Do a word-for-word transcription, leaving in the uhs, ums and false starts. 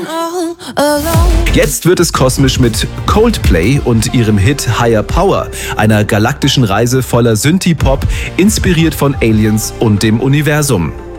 Jetzt wird es kosmisch mit Coldplay und ihrem Hit Higher Power, einer galaktischen Reise voller Synthie-Pop, inspiriert von Aliens und dem Universum.